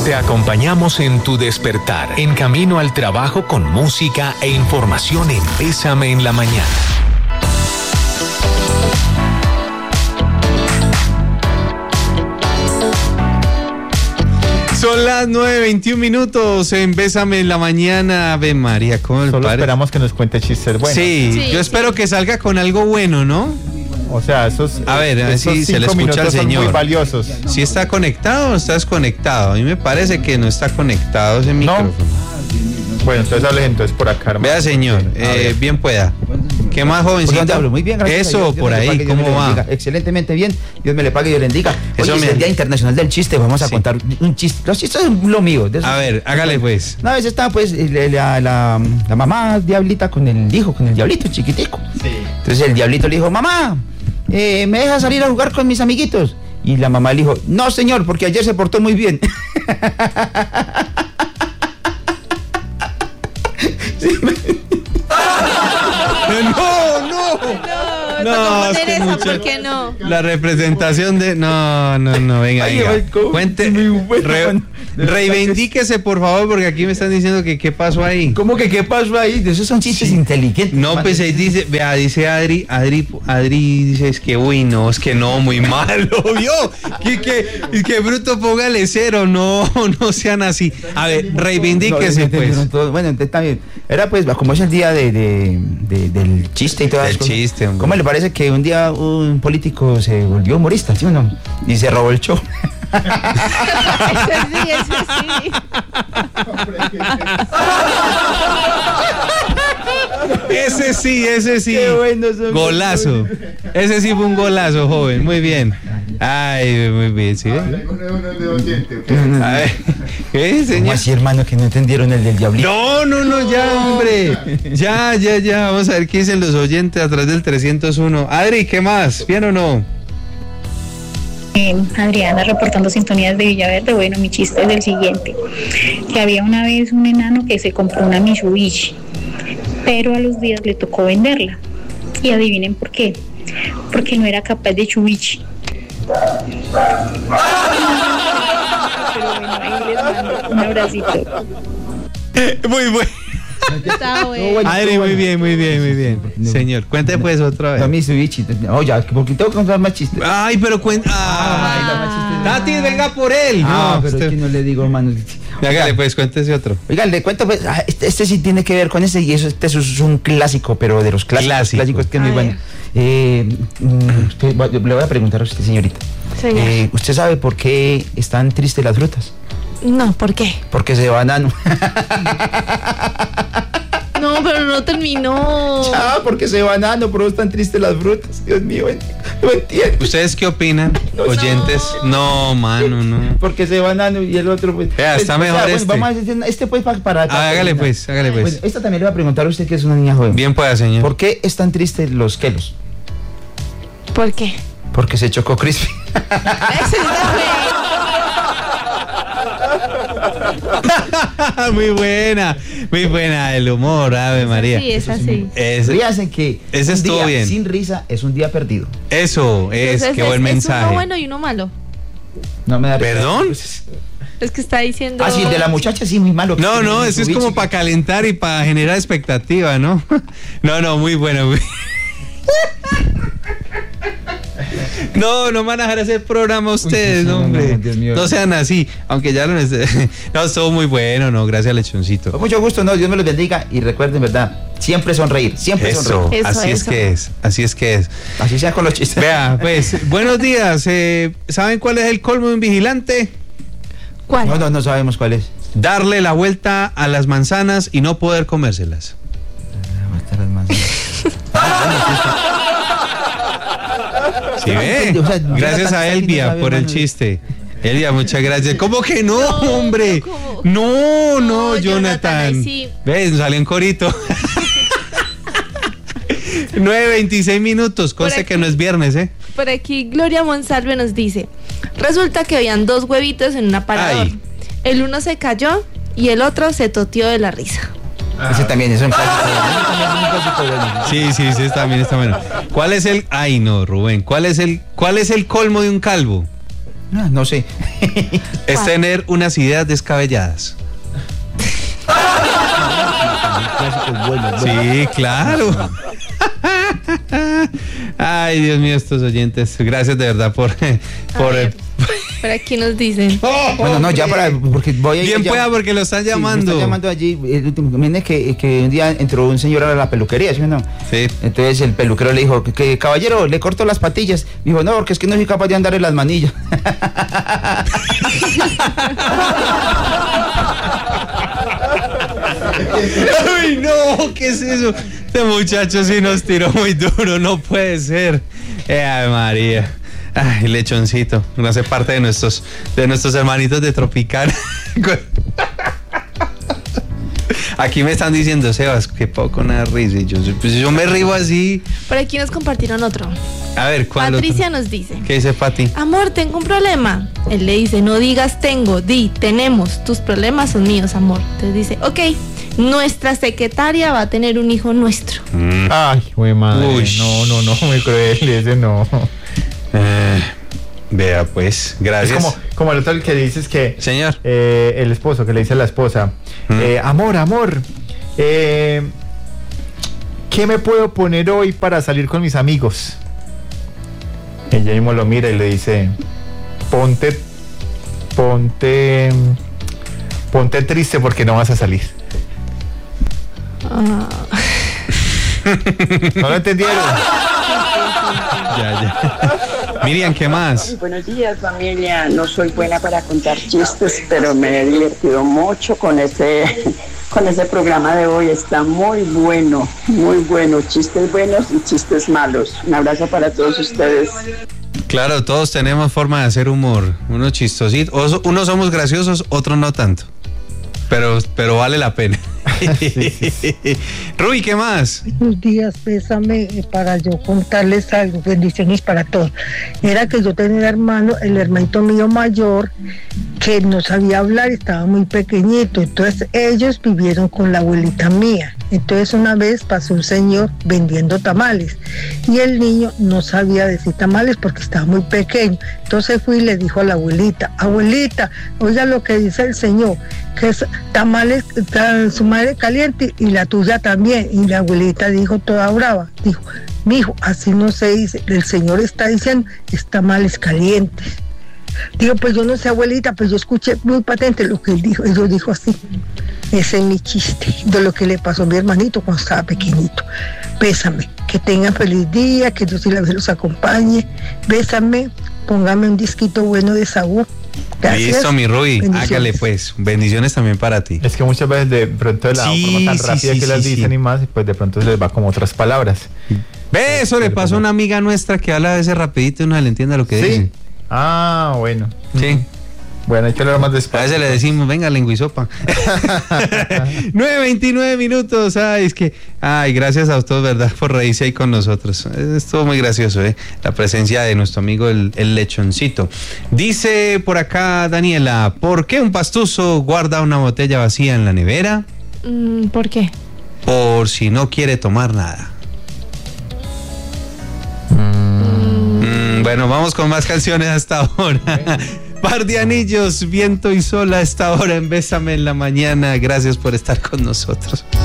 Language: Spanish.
Te acompañamos en tu despertar, en camino al trabajo con música e información en Bésame en la Mañana. Son las 9:21 en Bésame en la Mañana. Ave María, ¿cómo Solo esperamos que nos cuente chistes buenos. Sí, yo espero que salga con algo bueno, ¿no? O sea, esos. A ver si se le escucha al señor. Son muy valiosos. Si está conectado o está desconectado. A mí me parece que no está conectado ese micrófono. Bueno, entonces hable por acá, hermano. Vea, señor, bien pueda. ¿Qué más, jovencito? ¿Dónde hablo? Muy bien, gracias. Eso, por ahí, ¿cómo va? Excelentemente bien. Dios me le pague y Dios le bendiga. Hoy es el Día Internacional del Chiste. Vamos a contar un chiste. Los chistes son lo mío. A ver, hágale pues. Una vez estaba pues la mamá diablita con el hijo, con el diablito chiquitico. Sí. Entonces el diablito le dijo, mamá, ¿me dejas salir a jugar con mis amiguitos? Y la mamá le dijo, no señor, porque ayer se portó muy bien. No, es que mucho, ¿por qué no? La representación de... No, venga. Cuente, reivindíquese, por favor, porque aquí me están diciendo que qué pasó ahí. ¿Cómo que qué pasó ahí? De esos son chistes inteligentes. No, pues ahí dice, vea, dice Adri, dice, es que, uy, no, es que no, muy malo, ¿vio? Que bruto, póngale 0, no sean así. A ver, reivindíquese, pues. Bueno, entonces también, era pues, como es el día del chiste y todo eso. Del chiste, hombre. ¿Cómo le parece que un día un político se volvió humorista, sí o no? Y se robó el show. Ese sí. Ese sí. Qué bueno, golazo. Ese sí fue un golazo, joven. Muy bien. Ay, muy bien, ¿sí? A ver, ¿qué, señor? ¿Cómo así, hermano, que no entendieron el del diablito? No, ya, hombre. Ya. Vamos a ver qué dicen los oyentes atrás del 301. Adri, ¿qué más? ¿Bien o no? Adriana reportando sintonías de Villaverde. Bueno, mi chiste es el siguiente: que había una vez un enano que se compró una Mitsubishi, pero a los días le tocó venderla. Y adivinen por qué. Porque no era capaz de chubichi. Pero bueno, ahí les mando un abracito. Muy bueno. Está bueno. Adri, muy bien. Señor, cuente pues otra vez. No, Mitsubishi. Oye, porque tengo que contar más chistes. Ay, pero cuenta. Tati, venga por él. No, pero es que no le digo, hermano. Hágale, pues, cuéntese otro. Oiga, le cuento, pues, este sí tiene que ver con ese, y este es un clásico, pero de los clásicos que es muy bueno. Le voy a preguntar a usted, señorita. Señor. ¿Usted sabe por qué están tristes las frutas? No, ¿por qué? Porque se banano. No, pero no terminó. Ya, porque se banano, pero están tristes las frutas. Dios mío, no entiendo. ¿Ustedes qué opinan, oyentes? No, mano, no. Porque se banano y el otro, pues. Vea, está mejor bueno, este. Vamos a decir, pues, para hágale pues. Bueno, esta también le voy a preguntar a usted, que es una niña joven. Bien pueda, señor. ¿Por qué están tristes los quelos? ¿Por qué? Porque se chocó Crispy. Ese es Muy buena el humor, Ave María. Sí, es así. Ríanse que ese un estuvo día bien. sin risa es un día perdido. Eso es, entonces, qué buen mensaje. Es uno bueno y uno malo. No me da risa. ¿Perdón? Es que está diciendo... Ah, sí, el de la muchacha sí, muy malo. No, eso es como para calentar y para generar expectativa, ¿no? No, muy bueno. No van a dejar hacer programa ustedes, hombre. No sean así, aunque ya lo necesiten. No, estuvo muy bueno, no, gracias, Lechoncito. Con mucho gusto, no, Dios me los bendiga y recuerden, ¿verdad? Siempre sonreír, siempre sonreír. Así es que es. Así sea con los chistes. Vea, pues, buenos días. ¿Saben cuál es el colmo de un vigilante? ¿Cuál? No sabemos cuál es. Darle la vuelta a las manzanas y no poder comérselas. ¿Sí ve? O sea, gracias a Elvia por el chiste. Elvia, muchas gracias. ¿Cómo que no, hombre? No, Jonathan. Sí. ¿Ves? Salió en corito. 9:26. Conste que no es viernes, ¿eh? Por aquí Gloria Monsalve nos dice: resulta que habían 2 huevitos en un aparador. Ay. El uno se cayó y el otro se toteó de la risa. Ese también es un clásico. Sí, ese también está bueno. ¿Cuál es el... Ay, no, Rubén. ¿Cuál es el colmo de un calvo? No sé. Es tener unas ideas descabelladas. Sí, claro. Ay, Dios mío, estos oyentes. Gracias de verdad por Por aquí nos dicen. Bueno, no, ya porque voy a ir. Bien ya. pueda, porque lo están Sí, llamando. me están llamando allí. Miren que un día entró un señor a la peluquería, ¿sí o no? Sí. Entonces el peluquero le dijo, que caballero, le corto las patillas. Dijo, no, porque es que no soy capaz de andar en las manillas. Ay, no, ¿qué es eso? Este muchacho sí nos tiró muy duro, no puede ser. Ay, María. Ay, lechoncito, no hace parte de nuestros hermanitos de Tropical. Aquí me están diciendo, Sebas, que poco nada risa. Y yo me río así. Por aquí nos compartieron otro. A ver, ¿cuál Patricia otro? nos dice. ¿Qué dice Pati? Amor, tengo un problema. Él le dice, no digas tengo, di tenemos. Tus problemas son míos, amor. Entonces dice, ok, nuestra secretaria va a tener un hijo nuestro. Ay, güey, madre. Uy. No, muy cruel, ese no. Vea, pues, gracias. Es como el otro el que dices que... Señor. El esposo, que le dice a la esposa, amor, ¿qué me puedo poner hoy para salir con mis amigos? Ella mismo lo mira y le dice, ponte triste porque no vas a salir. ¿No lo entendieron? Ya. Miriam, ¿qué más? Buenos días, familia. No soy buena para contar chistes, pero me he divertido mucho con ese programa de hoy. Está muy bueno, muy bueno. Chistes buenos y chistes malos. Un abrazo para todos ustedes. Claro, todos tenemos forma de hacer humor. Unos chistositos, unos somos graciosos, otros no tanto. Pero vale la pena. Rui, ¿qué más? Buenos días, pésame para yo contarles algo, bendiciones para todos. Era que yo tenía un hermano, el hermanito mío mayor, que no sabía hablar, estaba muy pequeñito, entonces ellos vivieron con la abuelita mía. Entonces una vez pasó un señor vendiendo tamales y el niño no sabía decir tamales porque estaba muy pequeño. Entonces fui y le dijo a la abuelita, oiga lo que dice el señor, que es tamales, su madre caliente y la tuya también. Y la abuelita dijo toda brava, dijo, mijo, así no se dice, el señor está diciendo es tamales calientes. Digo, pues yo no sé, abuelita, pues yo escuché muy patente lo que él dijo. Ellos dijo así. Ese es mi chiste de lo que le pasó a mi hermanito cuando estaba pequeñito. Bésame, que tengan feliz día, que Dios y la vida los acompañe. Bésame, póngame un disquito bueno de sabor. Gracias. Listo, mi Rui, Bendiciones. hágale pues. Bendiciones también para ti. Es que muchas veces de pronto de la forma tan rápida que las dicen y más, y pues de pronto se les va como otras palabras. Ve, eso le pasó a una amiga nuestra que habla a veces rapidito y no le entiende lo que dice. Ah, bueno. Sí. Bueno, hay que hablar más A despacio. veces le decimos, venga, lengüisopa. 9:29 minutos. Ay, gracias a todos, ¿verdad? Por reírse ahí con nosotros. Estuvo muy gracioso, la presencia de nuestro amigo el lechoncito. Dice por acá Daniela, ¿por qué un pastuso guarda una botella vacía en la nevera? ¿Por qué? Por si no quiere tomar nada. Bueno, vamos con más canciones hasta ahora. Par de anillos, viento y sol a esta hora en Bésame en la mañana. Gracias por estar con nosotros.